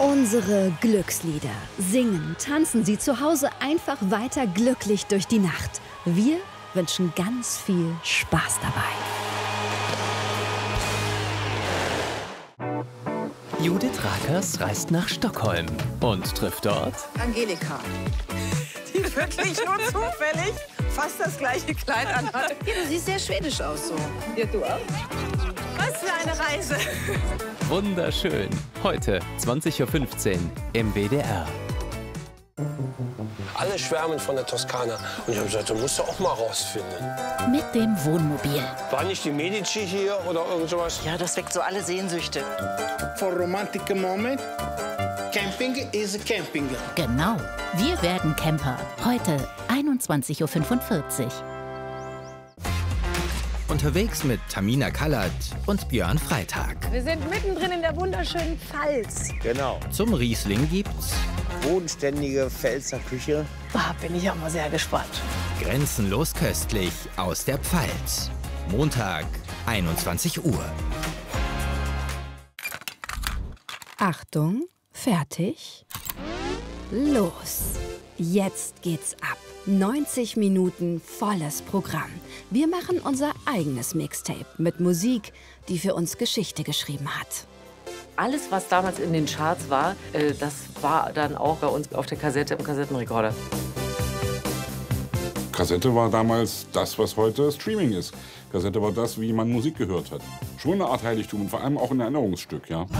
Unsere Glückslieder. Singen, tanzen Sie zu Hause einfach weiter glücklich durch die Nacht. Wir wünschen ganz viel Spaß dabei. Judith Rakers reist nach Stockholm und trifft dort Angelika, die wirklich nur zufällig fast das gleiche Kleid anhat. Ja, du siehst sehr schwedisch aus so. Ja, du auch. Was für eine Reise. Wunderschön. Heute 20:15 Uhr im WDR. Alle schwärmen von der Toskana. Und ich habe gesagt, du musst du auch mal rausfinden. Mit dem Wohnmobil. War nicht die Medici hier oder irgend sowas? Ja, das weckt so alle Sehnsüchte. For romantic moment, camping is camping. Genau. Wir werden Camper. Heute 21:45 Uhr. Unterwegs mit Tamina Kallert und Björn Freitag. Wir sind mittendrin in der wunderschönen Pfalz. Genau. Zum Riesling gibt's Bodenständige Pfälzer Küche. Bin ich auch mal sehr gespannt. Grenzenlos köstlich aus der Pfalz. Montag, 21 Uhr. Achtung, fertig, los. Jetzt geht's ab. 90 Minuten volles Programm. Wir machen unser eigenes Mixtape mit Musik, die für uns Geschichte geschrieben hat. Alles, was damals in den Charts war, das war dann auch bei uns auf der Kassette im Kassettenrekorder. Kassette war damals das, was heute Streaming ist. Kassette war das, wie man Musik gehört hat. Schon eine Art Heiligtum und vor allem auch ein Erinnerungsstück, ja.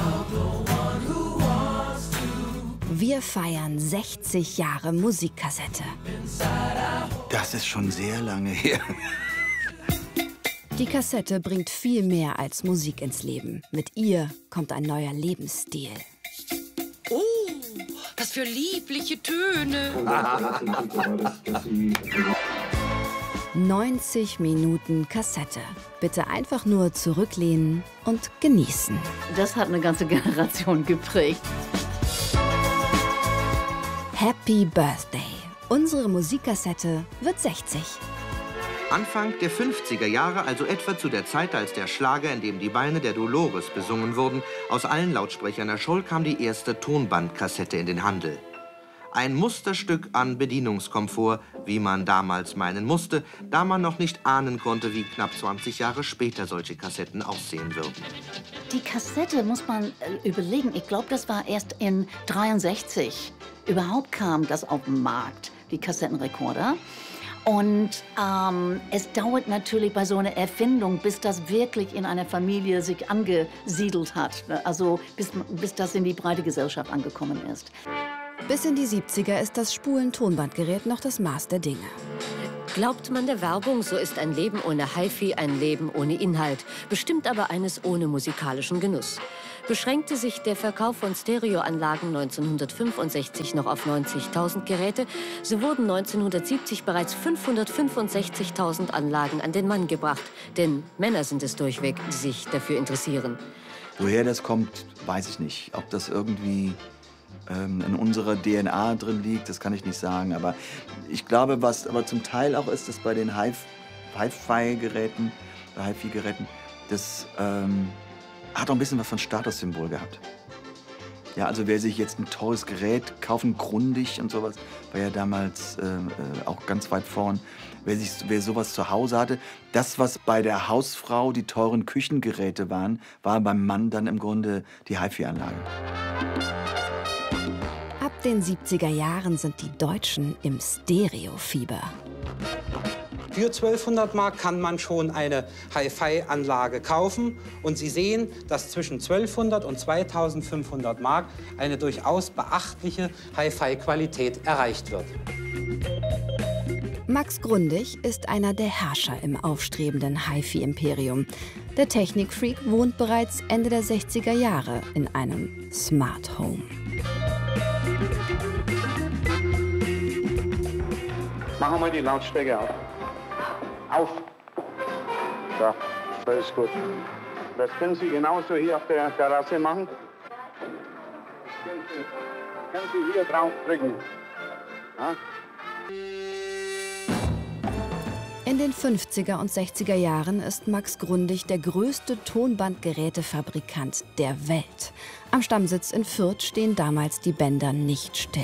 Wir feiern 60 Jahre Musikkassette. Das ist schon sehr lange her. Die Kassette bringt viel mehr als Musik ins Leben. Mit ihr kommt ein neuer Lebensstil. Oh, was für liebliche Töne. 90 Minuten Kassette. Bitte einfach nur zurücklehnen und genießen. Das hat eine ganze Generation geprägt. Happy Birthday. Unsere Musikkassette wird 60. Anfang der 50er Jahre, also etwa zu der Zeit, als der Schlager, in dem die Beine der Dolores besungen wurden, aus allen Lautsprechern erscholl, kam die erste Tonbandkassette in den Handel. Ein Musterstück an Bedienungskomfort, wie man damals meinen musste, da man noch nicht ahnen konnte, wie knapp 20 Jahre später solche Kassetten aussehen würden. Die Kassette muss man überlegen. Ich glaube, das war erst in 63. Überhaupt kam das auf den Markt, die Kassettenrekorder. Und es dauert natürlich bei so einer Erfindung, bis das wirklich in einer Familie sich angesiedelt hat. Also bis das in die breite Gesellschaft angekommen ist. Bis in die 70er ist das Spulen-Tonbandgerät noch das Maß der Dinge. Glaubt man der Werbung, so ist ein Leben ohne HiFi ein Leben ohne Inhalt. Bestimmt aber eines ohne musikalischen Genuss. Beschränkte sich der Verkauf von Stereoanlagen 1965 noch auf 90.000 Geräte, so wurden 1970 bereits 565.000 Anlagen an den Mann gebracht. Denn Männer sind es durchweg, die sich dafür interessieren. Woher das kommt, weiß ich nicht. Ob das irgendwie in unserer DNA drin liegt, das kann ich nicht sagen. Aber ich glaube, was aber zum Teil auch ist, dass bei den Hi-Fi-Geräten, das hat auch ein bisschen was von Statussymbol gehabt. Ja, also wer sich jetzt ein teures Gerät kaufen, Grundig und sowas, war ja damals auch ganz weit vorn. Wer sowas zu Hause hatte, das, was bei der Hausfrau die teuren Küchengeräte waren, war beim Mann dann im Grunde die HiFi-Anlage. Ab den 70er Jahren sind die Deutschen im Stereofieber. Für 1200 Mark kann man schon eine Hi-Fi-Anlage kaufen. Und Sie sehen, dass zwischen 1200 und 2500 Mark eine durchaus beachtliche Hi-Fi-Qualität erreicht wird. Max Grundig ist einer der Herrscher im aufstrebenden HiFi-Imperium. Der Technikfreak wohnt bereits Ende der 60er Jahre in einem Smart Home. Machen wir die Lautstärke auf. Auf! So, das ist gut. Das können Sie genauso hier auf der Terrasse machen. Können Sie hier drauf drücken. Ja? In In den 50er und 60er Jahren ist Max Grundig der größte Tonbandgerätefabrikant der Welt. Am Stammsitz in Fürth stehen damals die Bänder nicht still.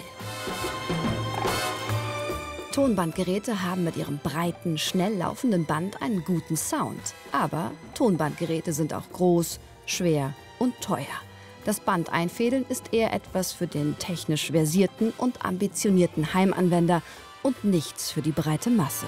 Tonbandgeräte haben mit ihrem breiten, schnell laufenden Band einen guten Sound. Aber Tonbandgeräte sind auch groß, schwer und teuer. Das Band einfädeln ist eher etwas für den technisch versierten und ambitionierten Heimanwender und nichts für die breite Masse.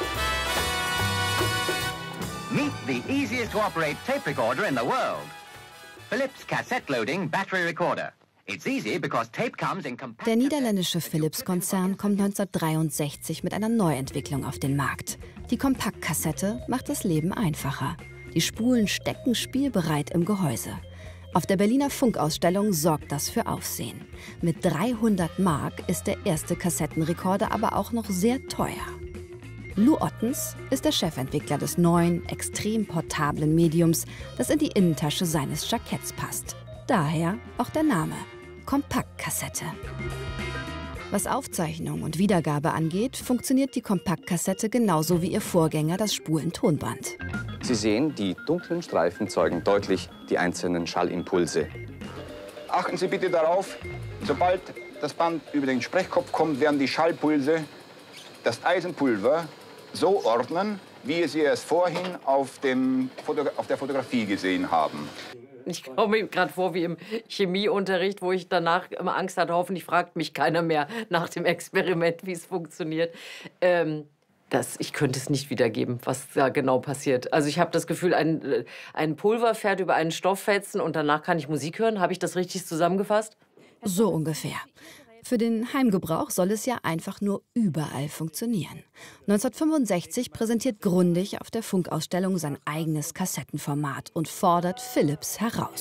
Meet the easiest to operate tape recorder in the world. Philips Cassette Loading Battery Recorder. It's easy because tape comes in compact. Der niederländische Philips-Konzern kommt 1963 mit einer Neuentwicklung auf den Markt. Die Kompaktkassette macht das Leben einfacher. Die Spulen stecken spielbereit im Gehäuse. Auf der Berliner Funkausstellung sorgt das für Aufsehen. Mit 300 Mark ist der erste Kassettenrekorder aber auch noch sehr teuer. Lou Ottens ist der Chefentwickler des neuen, extrem portablen Mediums, das in die Innentasche seines Jacketts passt. Daher auch der Name: Kompaktkassette. Was Aufzeichnung und Wiedergabe angeht, funktioniert die Kompaktkassette genauso wie ihr Vorgänger, das Spulentonband. Sie sehen, die dunklen Streifen zeugen deutlich die einzelnen Schallimpulse. Achten Sie bitte darauf, sobald das Band über den Sprechkopf kommt, werden die Schallpulse das Eisenpulver so ordnen, wie Sie es vorhin auf der Fotografie gesehen haben. Ich komme mir gerade vor wie im Chemieunterricht, wo ich danach immer Angst hatte, hoffentlich fragt mich keiner mehr nach dem Experiment, wie es funktioniert. Ich könnte es nicht wiedergeben, was da genau passiert. Also ich habe das Gefühl, ein Pulver fährt über einen Stofffetzen und danach kann ich Musik hören. Habe ich das richtig zusammengefasst? So ungefähr. Für den Heimgebrauch soll es ja einfach nur überall funktionieren. 1965 präsentiert Grundig auf der Funkausstellung sein eigenes Kassettenformat und fordert Philips heraus.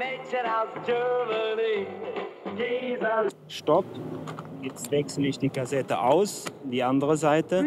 Stopp. Jetzt wechsle ich die Kassette aus, die andere Seite.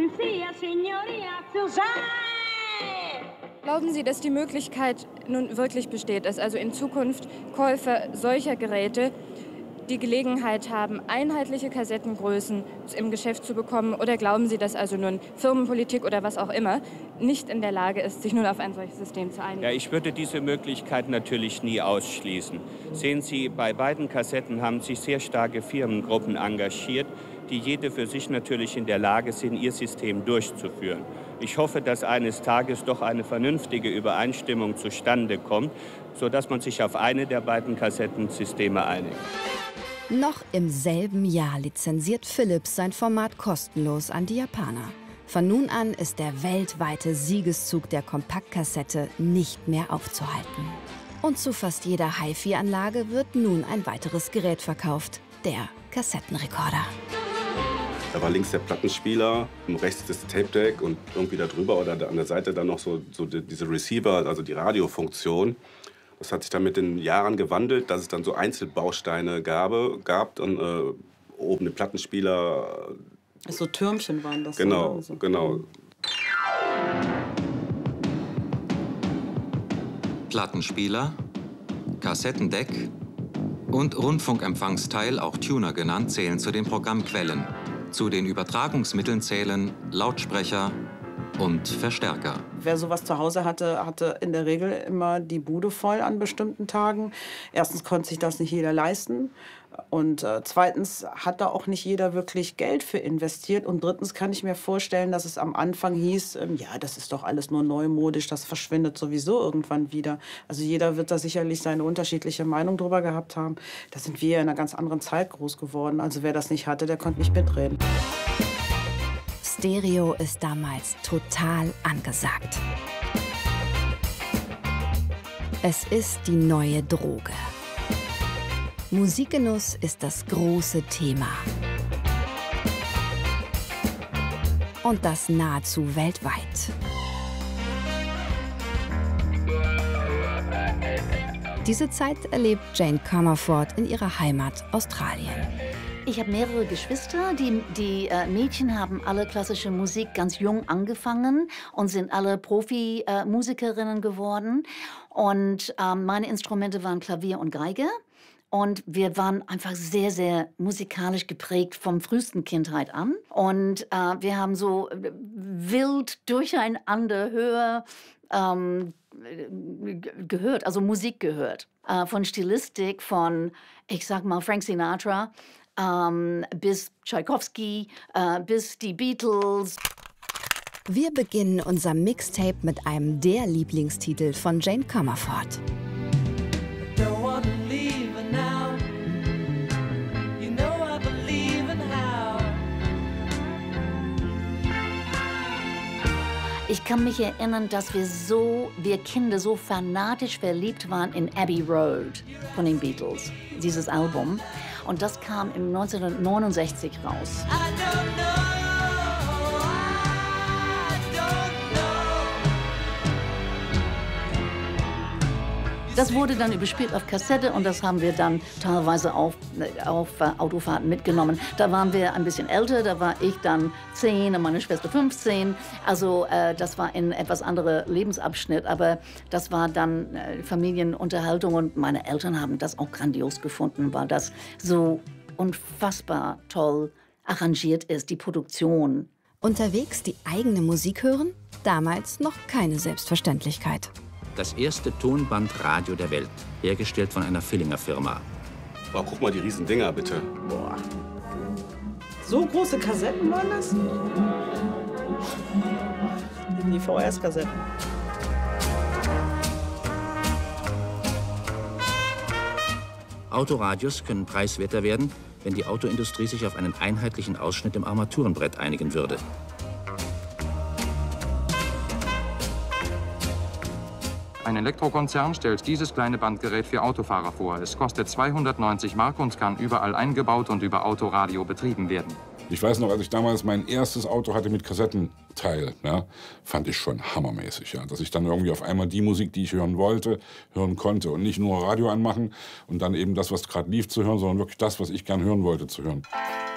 Glauben Sie, dass die Möglichkeit nun wirklich besteht, dass also in Zukunft Käufer solcher Geräte die Gelegenheit haben, einheitliche Kassettengrößen im Geschäft zu bekommen? Oder glauben Sie, dass also nun Firmenpolitik oder was auch immer nicht in der Lage ist, sich nun auf ein solches System zu einigen? Ja, ich würde diese Möglichkeit natürlich nie ausschließen. Sehen Sie, bei beiden Kassetten haben sich sehr starke Firmengruppen engagiert, die jede für sich natürlich in der Lage sind, ihr System durchzuführen. Ich hoffe, dass eines Tages doch eine vernünftige Übereinstimmung zustande kommt, sodass man sich auf eine der beiden Kassettensysteme einigt. Noch im selben Jahr lizenziert Philips sein Format kostenlos an die Japaner. Von nun an ist der weltweite Siegeszug der Kompaktkassette nicht mehr aufzuhalten. Und zu fast jeder HiFi-Anlage wird nun ein weiteres Gerät verkauft, der Kassettenrekorder. Da war links der Plattenspieler, rechts das Tape-Deck und irgendwie da drüber oder an der Seite dann noch so diese Receiver, also die Radiofunktion. Das hat sich dann mit den Jahren gewandelt, dass es dann so Einzelbausteine gab und oben den Plattenspieler. So Türmchen waren das. Genau, so. Genau. Plattenspieler, Kassettendeck und Rundfunkempfangsteil, auch Tuner genannt, zählen zu den Programmquellen. Zu den Übertragungsmitteln zählen Lautsprecher und Verstärker. Wer sowas zu Hause hatte, hatte in der Regel immer die Bude voll an bestimmten Tagen. Erstens konnte sich das nicht jeder leisten. Und zweitens hat da auch nicht jeder wirklich Geld für investiert. Und drittens kann ich mir vorstellen, dass es am Anfang hieß, ja, das ist doch alles nur neumodisch, das verschwindet sowieso irgendwann wieder. Also jeder wird da sicherlich seine unterschiedliche Meinung drüber gehabt haben. Da sind wir in einer ganz anderen Zeit groß geworden. Also wer das nicht hatte, der konnte nicht mitreden. Stereo ist damals total angesagt. Es ist die neue Droge. Musikgenuss ist das große Thema. Und das nahezu weltweit. Diese Zeit erlebt Jane Comerford in ihrer Heimat Australien. Ich habe mehrere Geschwister. Die Mädchen haben alle klassische Musik ganz jung angefangen und sind alle Profimusikerinnen geworden. Und meine Instrumente waren Klavier und Geige. Und wir waren einfach sehr, sehr musikalisch geprägt vom frühesten Kindheit an. Und wir haben so wild durcheinander gehört, also Musik gehört. Von Stilistik, von, ich sag mal, Frank Sinatra, bis Tchaikovsky, bis die Beatles. Wir beginnen unser Mixtape mit einem der Lieblingstitel von Jane Comerford. Ich kann mich erinnern, dass wir Kinder so fanatisch verliebt waren in Abbey Road von den Beatles, dieses Album. Und das kam im 1969 raus. Das wurde dann überspielt auf Kassette und das haben wir dann teilweise auf Autofahrten mitgenommen. Da waren wir ein bisschen älter, da war ich dann 10 und meine Schwester 15. Also das war ein etwas anderer Lebensabschnitt, aber das war dann Familienunterhaltung und meine Eltern haben das auch grandios gefunden, weil das so unfassbar toll arrangiert ist, die Produktion. Unterwegs die eigene Musik hören? Damals noch keine Selbstverständlichkeit. Das erste Tonbandradio der Welt, hergestellt von einer Villinger Firma. Boah, guck mal die riesen Dinger, bitte. Boah. So große Kassetten waren das? Die VHS-Kassetten. Autoradios können preiswerter werden, wenn die Autoindustrie sich auf einen einheitlichen Ausschnitt im Armaturenbrett einigen würde. Ein Elektrokonzern stellt dieses kleine Bandgerät für Autofahrer vor. Es kostet 290 Mark und kann überall eingebaut und über Autoradio betrieben werden. Ich weiß noch, als ich damals mein erstes Auto hatte mit Kassettenteil, ja, fand ich schon hammermäßig. Ja, dass ich dann irgendwie auf einmal die Musik, die ich hören wollte, hören konnte. Und nicht nur Radio anmachen und dann eben das, was gerade lief, zu hören, sondern wirklich das, was ich gern hören wollte, zu hören.